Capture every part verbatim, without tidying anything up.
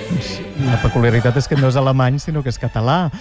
La peculiaritat és que no és alemany, sinó que és català.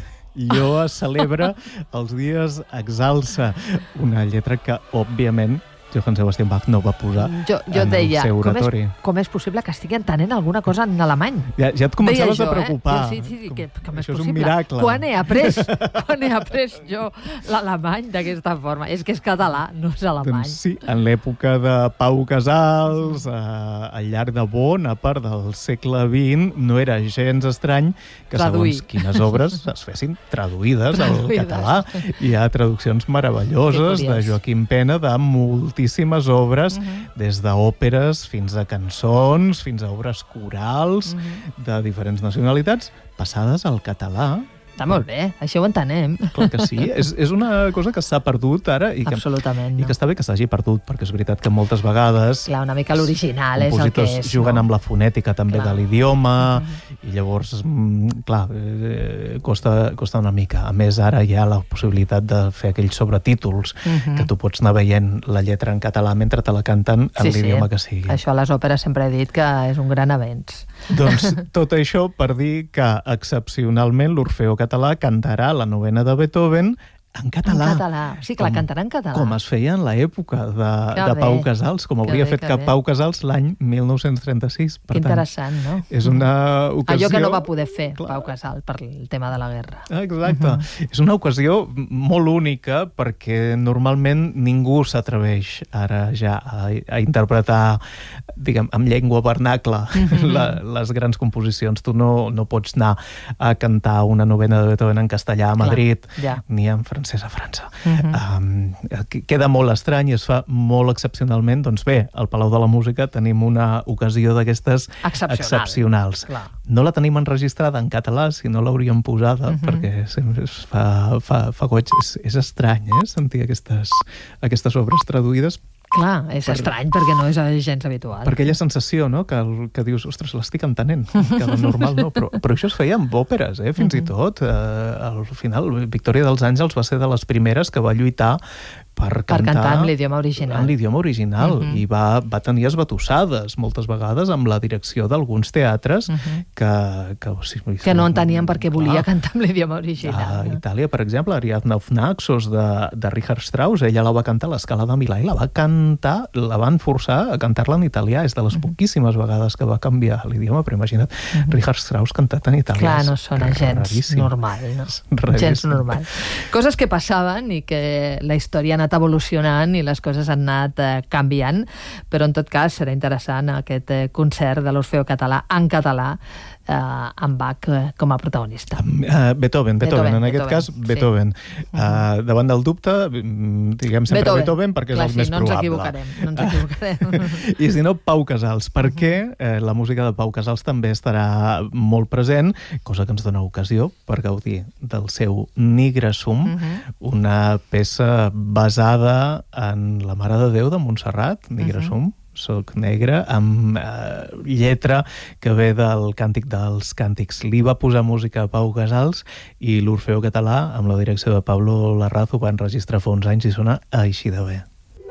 I jo celebra els dies Exalça, una lletra que, òbviament, Johann Sebastian Bach no va posar jo, jo en deia, el seu com oratori. és, com és possible que estigui entenent alguna cosa en alemany? Ja, ja et començaves jo, a preocupar. Eh? Jo, sí, sí, sí, que, com és Això és possible? un miracle. Quan he après, quan he après jo l'alemany d'aquesta forma? És que és català, no és alemany. Doncs sí, en l'època de Pau Casals, eh, al llarg de bona part del segle vint, no era gens estrany que Traduir. segons quines obres es fessin traduïdes, Traduïdes. al català. Hi ha traduccions meravelloses de Joaquim Pena de moltíssimes obres, uh-huh. des d'òperes fins a cançons, fins a obres corals, uh-huh. de diferents nacionalitats, passades al català. Està molt bé, això ho entenem. Clar que sí, és, és una cosa que s'ha perdut ara i que, Absolutament, i no? que està bé que s'hagi perdut, perquè és veritat que moltes vegades Clar, una mica l'original és el que és. compositors juguen no? amb la fonètica també Clar. de l'idioma, Mm-hmm. i llavors, mm, clar, eh, costa, costa una mica. A més, ara hi ha la possibilitat de fer aquells sobretítols, Mm-hmm. que tu pots anar veient la lletra en català mentre te la canten en Sí, l'idioma sí. que sigui. Això a les òperes sempre he dit que és un gran avenç. Doncs tot això per dir que excepcionalment l'Orfeó Català cantarà la novena de Beethoven en català. En català. Sí, que la cantarà en català. Com es feia en l'època de, Que de bé. Pau Casals, com Que hauria bé, fet que que bé. Pau Casals l'any mil nou-cents trenta-sis. Per Que tant, interessant, no? és una ocasió... Allò que no va poder fer Clar. Pau Casals per el tema de la guerra. Exacte. Mhm. Uh-huh. És una ocasió molt única perquè normalment ningú s'atreveix ara ja a, a interpretar, diguem, amb llengua vernacla Mhm. la, les grans composicions. Tu no, no pots anar a cantar una novena de Beethoven en castellà a Madrid, ja. ni en francès a França. Mhm. Um, queda molt estrany i es fa molt excepcionalment. Doncs bé, al Palau de la Música tenim una ocasió d'aquestes Excepcional. excepcionals. Clar. No la tenim enregistrada en català, si no l'hauríem posada, Mhm. perquè sempre es fa, fa, fa goig. És, és estrany, eh?, sentir aquestes, aquestes obres traduïdes, Clar, és Per- estrany perquè no és gens habitual. per aquella sensació, no?, que, el- que dius, ostres, l'estic entenent, que de normal no, però, però això es feia amb òperes, eh?, fins Mhm. i tot. Eh, al final, Victòria dels Àngels va ser de les primeres que va lluitar per Per cantar, cantar en l'idioma original. en l'idioma original, Mhm. i va, va tenir esbatussades moltes vegades amb la direcció d'alguns teatres Mhm. que, que, o sigui, Que no entenien per què volia clar, cantar en l'idioma a original. no? Itàlia, per exemple, Ariadna of Naxos de, de Richard Strauss, ella la va cantar a l'Escala de Milà i la va cantar, la van forçar a cantar-la en italià. És de les poquíssimes vegades que va canviar l'idioma, però imagina't, Richard Strauss cantat en italià. Clar, És no sona gens raríssim. normal. No? Raríssim. Gens normal. Coses que passaven i que la història ha anat evolucionant i les coses han anat eh, canviant, però en tot cas serà interessant aquest eh, concert de l'Orfeó Català en català, eh, amb Bach eh, com a protagonista. Uh, Beethoven, Beethoven, Beethoven, en aquest Beethoven, cas, sí. Beethoven. Uh, davant del dubte, mm, diguem sempre Beethoven, Beethoven perquè Clar, és el sí, més no ens probable. equivocarem, no ens equivocarem. I si no, Pau Casals, perquè eh, la música de Pau Casals també estarà molt present, cosa que ens dona ocasió per gaudir del seu Nigre Sum, Mhm. una peça basada en la Mare de Déu de Montserrat, Nigre Mhm. Sum, Soc negre, amb eh, lletra que ve del Càntic dels Càntics. Li va posar música a Pau Casals i l'Orfeó Català, amb la direcció de Pablo Larraz, ho va enregistrar fa uns anys i sona així de bé.